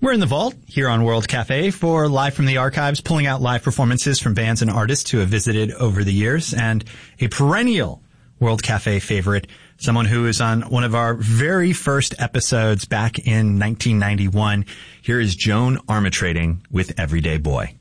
We're in the vault here on World Cafe for Live from the Archives, pulling out live performances from bands and artists who have visited over the years, and a perennial World Cafe favorite, someone who is on one of our very first episodes back in 1991. Here is Joan Armatrading with Everyday Boy.